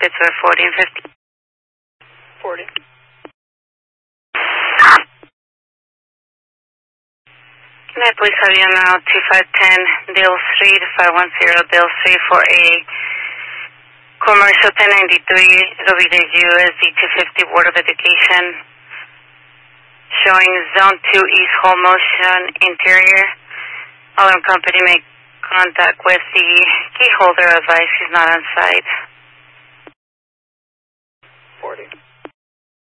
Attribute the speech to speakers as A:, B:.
A: bits were 40 and 50.
B: 40.
A: Can I please have you now 2510 Dale Street, 510 Dale Street for a commercial 1093. It'll be the USD 250 Board of Education. Showing Zone 2 East Hall Motion Interior. Alarm company make contact with the key holder. Advice he's not on site.
B: 40.